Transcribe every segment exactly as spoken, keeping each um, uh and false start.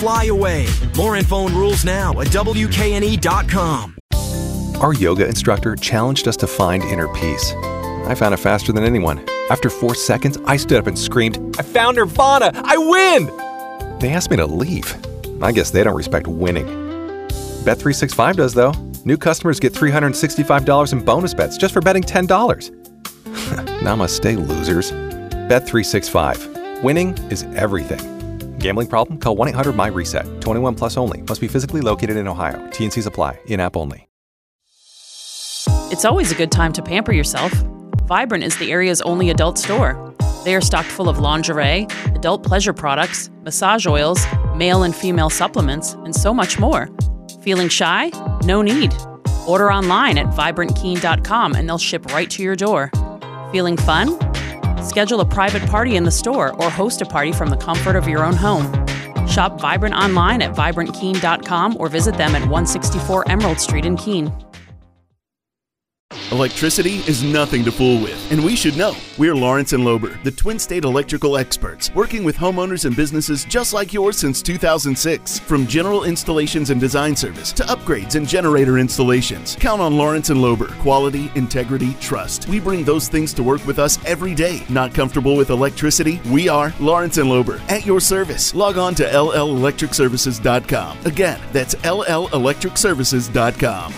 fly away. More info and rules now at W K N E dot com. Our yoga instructor challenged us to find inner peace. I found it faster than anyone. After four seconds, I stood up and screamed, "I found Nirvana! I win!" They asked me to leave. I guess they don't respect winning. Bet three sixty-five does, though. New customers get three hundred sixty-five dollars in bonus bets just for betting ten dollars. Namaste, losers. Bet three sixty-five. Winning is everything. Gambling problem? Call one eight hundred M Y reset. twenty-one plus only. Must be physically located in Ohio. T N Cs apply. In-app only. It's always a good time to pamper yourself. Vibrant is the area's only adult store. They are stocked full of lingerie, adult pleasure products, massage oils, male and female supplements, and so much more. Feeling shy? No need. Order online at vibrant keen dot com and they'll ship right to your door. Feeling fun? Schedule a private party in the store or host a party from the comfort of your own home. Shop Vibrant online at vibrant keen dot com or visit them at one sixty-four Emerald Street in Keene. Electricity is nothing to fool with, and we should know. We're Lawrence and Lober, the Twin State electrical experts, working with homeowners and businesses just like yours since two thousand six. From general installations and design service to upgrades and generator installations, count on Lawrence and Lober. Quality, integrity, trust. We bring those things to work with us every day. Not comfortable with electricity? We are Lawrence and Lober, at your service. Log on to L L electric services dot com. Again, that's L L electric services dot com.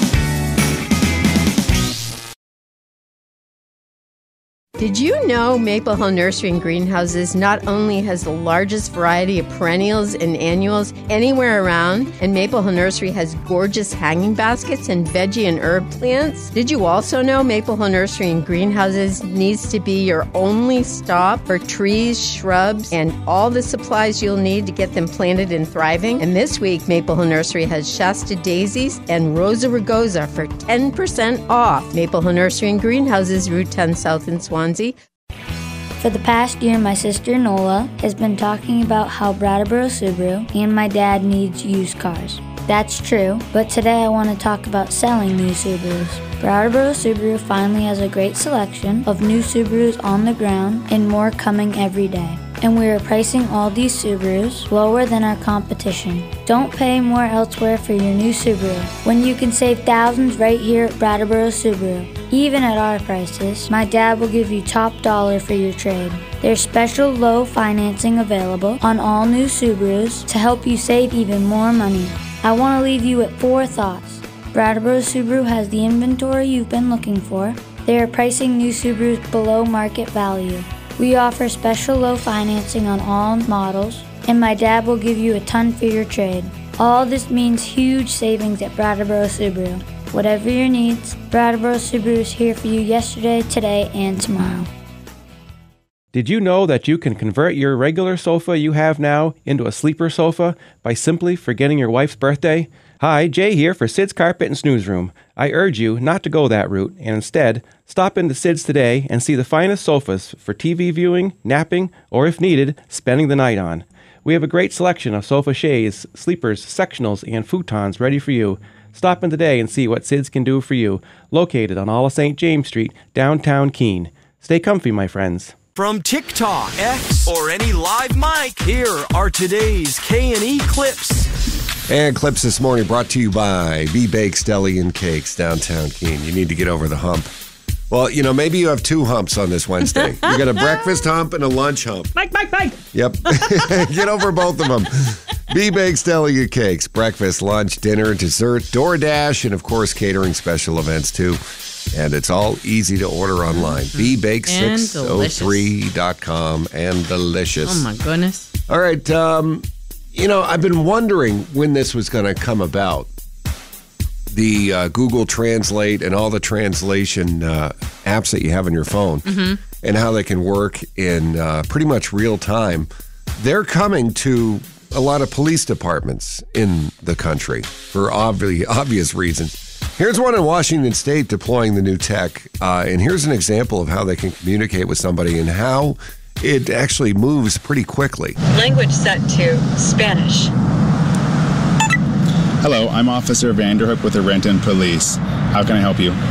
Did you know Maple Hill Nursery and Greenhouses not only has the largest variety of perennials and annuals anywhere around, and Maple Hill Nursery has gorgeous hanging baskets and veggie and herb plants? Did you also know Maple Hill Nursery and Greenhouses needs to be your only stop for trees, shrubs, and all the supplies you'll need to get them planted and thriving? And this week, Maple Hill Nursery has Shasta Daisies and Rosa Rugosa for ten percent off. Maple Hill Nursery and Greenhouses, Route ten South in Swansea. For the past year, my sister Nola has been talking about how Brattleboro Subaru and my dad needs used cars. That's true, but today I want to talk about selling new Subarus. Brattleboro Subaru finally has a great selection of new Subarus on the ground and more coming every day. And we are pricing all these Subarus lower than our competition. Don't pay more elsewhere for your new Subaru when you can save thousands right here at Brattleboro Subaru. Even at our prices, my dad will give you top dollar for your trade. There's special low financing available on all new Subarus to help you save even more money. I want to leave you with four thoughts. Brattleboro Subaru has the inventory you've been looking for. They are pricing new Subarus below market value. We offer special low financing on all models, and my dad will give you a ton for your trade. All this means huge savings at Brattleboro Subaru. Whatever your needs, Brattleboro Subaru is here for you yesterday, today, and tomorrow. Did you know that you can convert your regular sofa you have now into a sleeper sofa by simply forgetting your wife's birthday? Hi, Jay here for Sid's Carpet and Snooze Room. I urge you not to go that route and instead stop into Sid's today and see the finest sofas for T V viewing, napping, or if needed, spending the night on. We have a great selection of sofa shades, sleepers, sectionals, and futons ready for you. Stop in today and see what Sid's can do for you, located on all of Saint James Street, downtown Keene. Stay comfy, my friends. From TikTok, X, or any live mic, here are today's K and E clips. And clips this morning brought to you by B-Bakes Deli and Cakes, downtown Keene. You need to get over the hump. Well, you know, maybe you have two humps on this Wednesday. You got a breakfast hump and a lunch hump. Mike, Mike, Mike. Yep. Get over both of them. B-Bakes Deli and Cakes, breakfast, lunch, dinner, dessert, DoorDash, and of course, catering special events too. And it's all easy to order online. Mm-hmm. B bakes six oh three dot com and delicious. Oh, my goodness. All right. Um, you know, I've been wondering when this was going to come about. The uh, Google Translate and all the translation uh, apps that you have on your phone mm-hmm. and how they can work in uh, pretty much real time. They're coming to a lot of police departments in the country for obvi- obvious reasons. Here's one in Washington State deploying the new tech, uh, and here's an example of how they can communicate with somebody and how it actually moves pretty quickly. Language set to Spanish. Hello, I'm Officer Vanderhook with the Renton Police. How can I help you?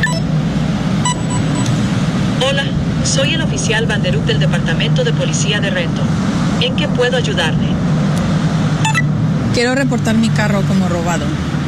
Hola, soy el oficial Vanderhook del Departamento de Policía de Renton. ¿En qué puedo ayudarle? Quiero reportar mi carro como robado.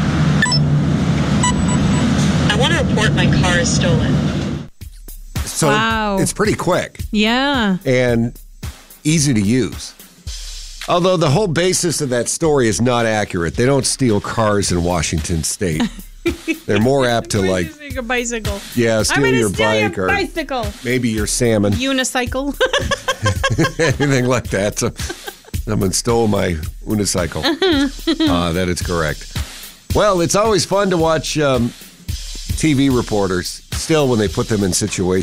I want to report my car is stolen. So Wow. it's pretty quick Yeah. and easy to use. Although the whole basis of that story is not accurate. They don't steal cars in Washington State. They're more apt to like, Take a bicycle. yeah, steal I'm gonna your steal bike your or bicycle. maybe your salmon, Unicycle. anything like that. So someone stole my unicycle. uh, that is correct. Well, it's always fun to watch um, T V reporters still when they put them in situations